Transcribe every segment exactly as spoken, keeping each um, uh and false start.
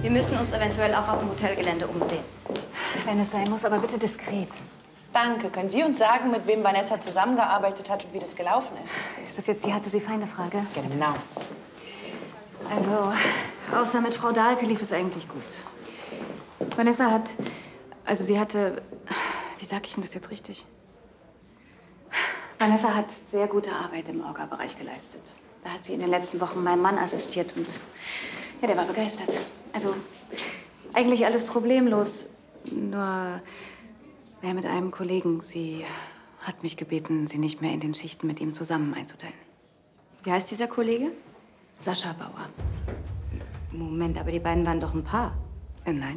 Wir müssen uns eventuell auch auf dem Hotelgelände umsehen. Wenn es sein muss, aber bitte diskret. Danke. Können Sie uns sagen, mit wem Vanessa zusammengearbeitet hat und wie das gelaufen ist? Ist das jetzt die hatte sie feine Frage? Genau. Also, außer mit Frau Dahlke lief es eigentlich gut. Vanessa hat, also sie hatte, wie sag ich denn das jetzt richtig? Vanessa hat sehr gute Arbeit im Orga-Bereich geleistet. Da hat sie in den letzten Wochen meinem Mann assistiert und ja, der war begeistert. Also eigentlich alles problemlos, nur ja, mit einem Kollegen. Sie hat mich gebeten, sie nicht mehr in den Schichten mit ihm zusammen einzuteilen. Wie heißt dieser Kollege? Sascha Bauer. Moment, aber die beiden waren doch ein Paar. Äh, nein.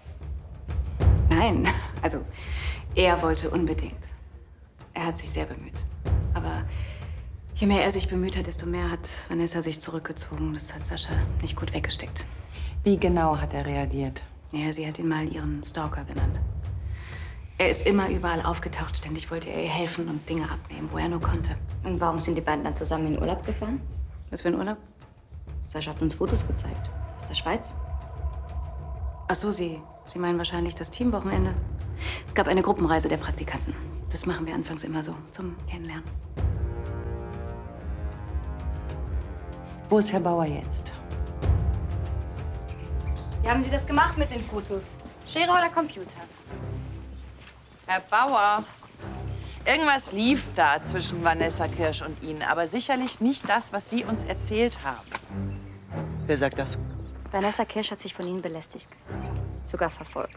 Nein, also er wollte unbedingt. Er hat sich sehr bemüht. Aber je mehr er sich bemüht hat, desto mehr hat Vanessa sich zurückgezogen. Das hat Sascha nicht gut weggesteckt. Wie genau hat er reagiert? Ja, sie hat ihn mal ihren Stalker genannt. Er ist immer überall aufgetaucht. Ständig wollte er ihr helfen und Dinge abnehmen, wo er nur konnte. Und warum sind die beiden dann zusammen in den Urlaub gefahren? Was für ein Urlaub? Sascha hat uns Fotos gezeigt. Aus der Schweiz. Ach so, Sie, Sie meinen wahrscheinlich das Teamwochenende. Es gab eine Gruppenreise der Praktikanten. Das machen wir anfangs immer so, zum Kennenlernen. Wo ist Herr Bauer jetzt? Wie haben Sie das gemacht mit den Fotos? Schere oder Computer? Herr Bauer, irgendwas lief da zwischen Vanessa Kirsch und Ihnen, aber sicherlich nicht das, was Sie uns erzählt haben. Wer sagt das? Vanessa Kirsch hat sich von Ihnen belästigt gefühlt. Sogar verfolgt.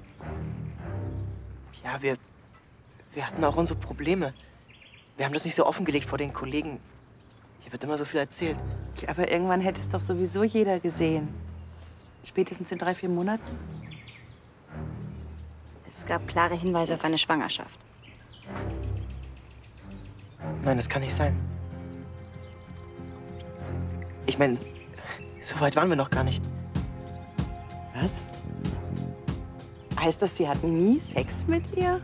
Ja, wir, wir hatten auch unsere Probleme. Wir haben das nicht so offengelegt vor den Kollegen. Hier wird immer so viel erzählt. Ja, aber irgendwann hätte es doch sowieso jeder gesehen. Spätestens in drei, vier Monaten. Es gab klare Hinweise auf eine Schwangerschaft. Nein, das kann nicht sein. Ich meine, so weit waren wir noch gar nicht. Was? Heißt das, Sie hatten nie Sex mit ihr?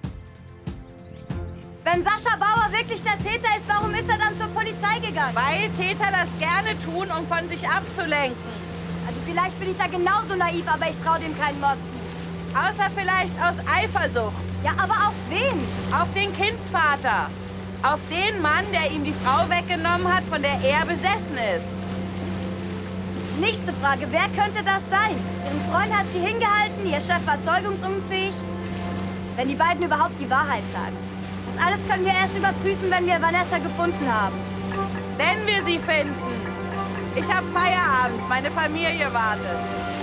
Wenn Sascha Bauer wirklich der Täter ist, warum ist er dann zur Polizei gegangen? Weil Täter das gerne tun, um von sich abzulenken. Also vielleicht bin ich ja genauso naiv, aber ich traue dem keinen Motzen. Außer vielleicht aus Eifersucht. Ja, aber auf wen? Auf den Kindsvater. Auf den Mann, der ihm die Frau weggenommen hat, von der er besessen ist. Nächste Frage, wer könnte das sein? Ihren Freund hat sie hingehalten, ihr Chef war zeugungsunfähig. Wenn die beiden überhaupt die Wahrheit sagen. Das alles können wir erst überprüfen, wenn wir Vanessa gefunden haben. Wenn wir sie finden. Ich habe Feierabend, meine Familie wartet.